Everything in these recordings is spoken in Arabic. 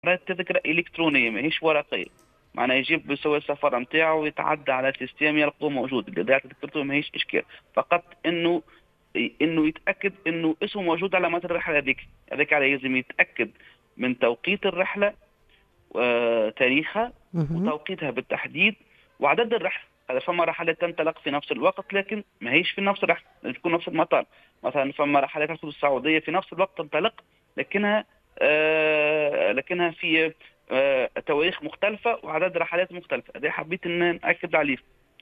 تذكرة إلكترونية ماهيش ورقية. معناها يجيب بيسوي السفر نتاعو ويتعدى على سيستم يلقوه موجود، إذا تذكرته ماهيش إشكال، فقط إنه يتأكد إنه اسمه موجود على متن الرحلة هذيك على لازم يتأكد من توقيت الرحلة وتاريخها وتوقيتها بالتحديد وعدد الرحلة. هذا فما رحلات تنطلق في نفس الوقت لكن ما هيش في نفس الرحلة، تكون نفس المطار. مثلا فما رحلات تدخل السعودية في نفس الوقت تنطلق لكنها في تواريخ مختلفة وعدد رحلات مختلفة. هذا حبيت ان نأكد عليه.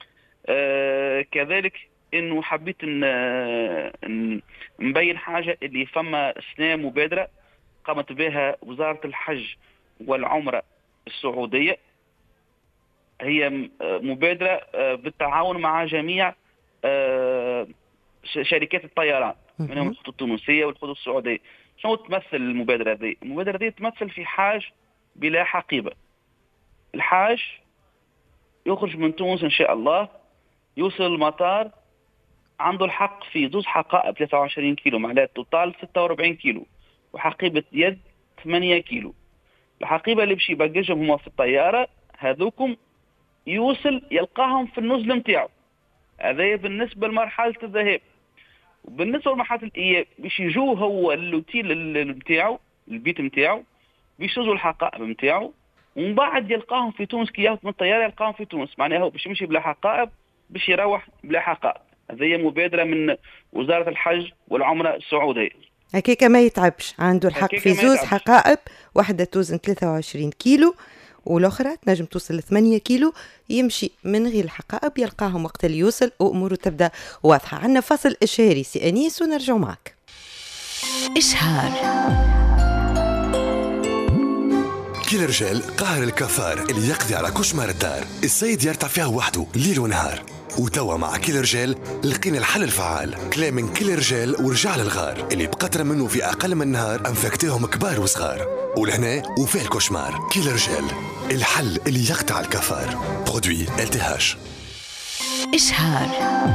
كذلك انه حبيت ان نبين حاجة اللي فما سنة مبادرة قامت بها وزارة الحج والعمرة السعودية. هي مبادرة بالتعاون مع جميع شركات الطيران منهم الخطوط التونسية والخطوط السعودية. شنو تمثل المبادرة دي؟ المبادرة دي تمثل في حاج بلا حقيبة. الحاج يخرج من تونس إن شاء الله، يوصل المطار، عنده الحق في 2 حقائب 23 كيلو، معناها توتال 46 كيلو، وحقيبة يد 8 كيلو. الحقيبة اللي باش يبقجهم هما في الطيارة هذوكم يوصل يلقاهم في النزل نتاعو. هذا بالنسبة لمرحلة الذهاب. وبالنسبة لمرحلة الإياب باش يجوه هو اللوتيل نتاعو، البيت نتاعو، باش يشوزوا الحقائب نتاعو، ومن بعد يلقاهم في تونس كي يهبط من الطيارة يلقاهم في تونس. معناها هو باش يمشي بلا حقائب باش يروح بلا حقائب. هذه مبادرة من وزارة الحج والعمرة السعودية. هكاك ما يتعبش، عنده الحق في 2 حقائب، واحدة توزن 23 كيلو والاخرى تنجم توصل ل 8 كيلو، يمشي من غير الحقائب يلقاهم وقت اللي يوصل واموره تبدا واضحه. عندنا فصل اشهاري سي انيس ونرجع معك. اشهار. كل رجال قاهر الكفار اللي يقضي على كشمار الدار، السيد يرتع فيها وحده ليل ونهار. وتوا مع كل رجال لقينا الحل الفعال، كلام من كل رجال ورجع للغار اللي بقطرة منه في أقل من نهار أنفكتهم كبار وصغار. ولهنا وفيه الكشمار كل رجال، الحل اللي يقطع الكفار. برودوي LTH. إشهار.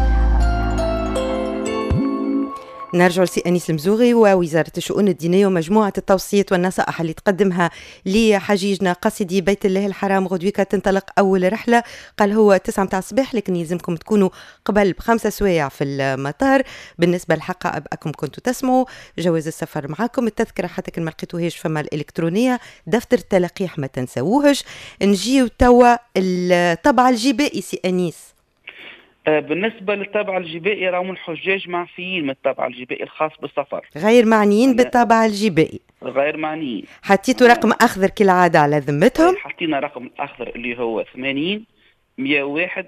نرجع لسي أنيس المزوغي ووزارة الشؤون الدينية ومجموعة التوصيات والنصائح اللي تقدمها لحجيجنا قاصدي بيت الله الحرام. غدويكا تنطلق أول رحلة، قال هو 9 متاع الصباح، لكن يلزمكم تكونوا قبل ب5 سوايع في المطار. بالنسبة للحقائب أكم كنتوا تسمعوا جواز السفر معاكم، التذكرة حتى كان ما لقيتوهاش فما الإلكترونية، دفتر التلقيح ما تنسوهش. نجيو توا الطبعة الجبائي سي أنيس. بالنسبة للطابع الجبائي راهم الحجاج معفيين من الطابع الجبائي الخاص بالسفر، غير معنيين بالطابع الجبائي، غير معنيين. حطيتوا رقم أخضر كالعادة على ذمتهم؟ حطينا رقم الأخضر اللي هو 80 101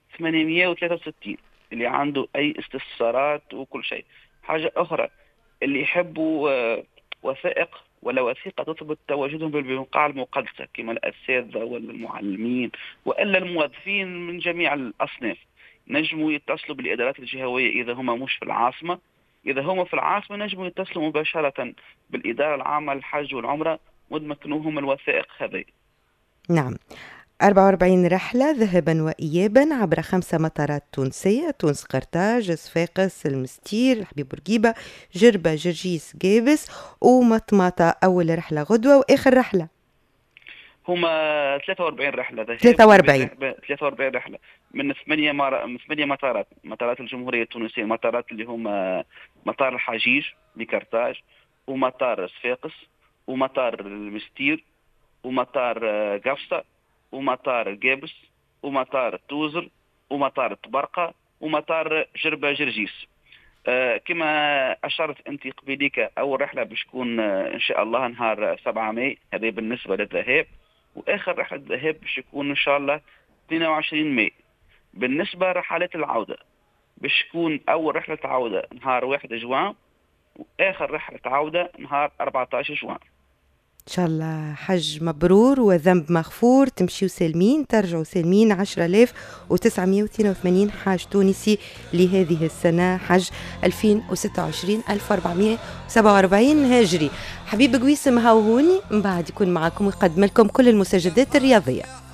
863 اللي عنده أي استفسارات وكل شيء. حاجة أخرى اللي يحبوا وثائق ولا وثيقة تثبت تواجدهم بالبقاع المقدسة كما الأساتذة ولا المعلمين وإلا الموظفين من جميع الأصناف، نجموا يتصلوا بالإدارات الجهوية إذا هم مش في العاصمة. إذا هم في العاصمة نجموا يتصلوا مباشرة بالإدارة العامة للحج والعمرة وتمكنوهم الوثائق هذه. نعم، 44 رحلة ذهبا وإيابا عبر 5 مطارات تونسية: تونس، قرطاج، صفاقس، المستير، الحبيب بورقيبة، جربة، جرجيس، جابس ومطماطة. أول رحلة غدوة وآخر رحلة هما 43 رحلة. 43 رحلة من 8 مطارات الجمهورية التونسية، مطارات اللي هما مطار الحجيج لكرتاج، ومطار صفاقس، ومطار المستير، ومطار قفصة، ومطار جابس، ومطار توزر، ومطار طبرقة، ومطار جربة جرجيس. كما أشرت أنت قبيليك أول رحلة بتكون إن شاء الله نهار 7 ماي، هذا بالنسبة للذهاب، وآخر رحلة الذهاب باش يكون إن شاء الله 22 ماي. بالنسبة لرحلات العودة باش تكون أول رحلة عودة نهار 1 جوان، وآخر رحلة عودة نهار 14 جوان. إن شاء الله حج مبرور وذنب مغفور، تمشيوا سالمين ترجعوا سالمين. 10,982 حاج تونسي لهذه السنة، حج 2026 1447 هاجري. حبيب قويس مهاوهوني من بعد يكون معكم ويقدم لكم كل المستجدات الرياضية.